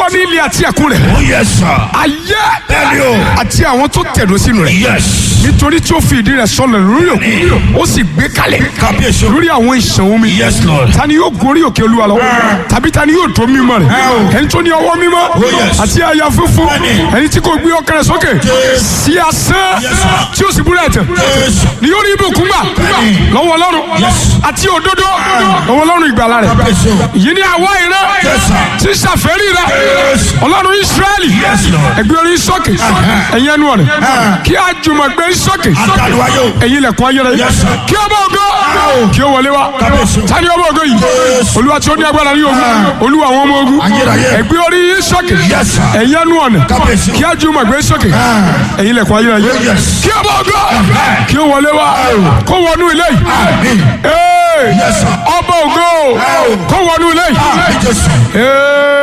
wọ́n ní ilé àti ẹ̀kún rẹ̀. Oh yes sir. ayé Bẹ́ẹ̀ni o. àti àwọn tó tẹ̀dó sínú rẹ̀. Yes. nítorí tí ó fi ìdí rẹ̀ sọlẹ̀ lórí òkun ó sì gbé kalẹ̀ Kábíyèsí o. lórí àwọn ìṣàn omi. Yes Lord. ta ni yóò gorí òkè Olúwa lọ tàbí ta ni yóò tó mímọ́ rẹ̀. ẹni tó ní ọwọ́ mímọ́ yes. àti àyà funfun Bẹ́ẹ̀ni. ẹni tí kò gbé ọkàn rẹ̀ sókè sí asán tí ó sì búra ẹ̀tẹ̀ Yes. ni yóò rí ibùkún gbà lọ́wọ́ Ọlọ́run àti òdodo lọ́wọ́ Ọlọ́run ìgbàlà rẹ̀. Kábíyèsí o. yìí ni àwa ìran Yes sir. tí ṣàfẹ́rí rẹ̀ Yes. Ọlọ́run Ísírẹ́lì Yes Lord. ẹgbẹ́ orí sókè ẹ̀yin ẹnu ọ̀rẹ́ kí a jùmọ̀ gbé sókè Àtàlùwáyé o. ẹ̀yin lẹ̀kùn ayẹrẹ Yes sir. kí ọba ògo kí ó wọlé wa Kábíyèsí o. tani ọba ògo yìí Olúwa tí ó ní agbára ní ogun Olúwa àwọn ọmọ ogun Ayérayé. ẹgbẹ́ orí sókè Yes sir. ẹ̀yin ẹnu ọ̀nà Kábíyèsí o. kí a jùmọ̀ gbé sókè ẹ̀yin lẹ̀kùn ayẹrẹ Yes. kí ọba ògo kí ó wọlé wa kó wọnú ilé yìí Àmín. Ee, Yes sir. ọba ògo kó wọnú ilé yìí. Àmín Jésù. Ee.